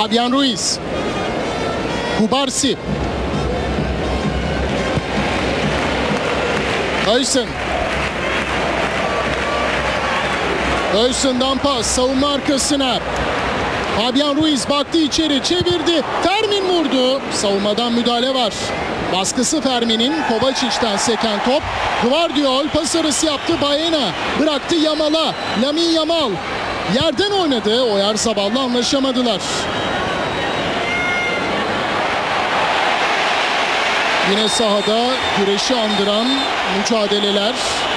Fabian Ruiz. Kubarsi. Höysen. Höysen'dan pas. Savunma arkasına. Fabian Ruiz baktı içeri. Çevirdi. Fermin vurdu. Savunmadan müdahale var. Baskısı Fermin'in. Kovacic'ten seken top. Gvardiol pas arası yaptı. Baena bıraktı Yamal'a. Lamine Yamal yerden oynadı. Oyarzabal'la anlaşamadılar. Yine sahada güreşi andıran mücadeleler.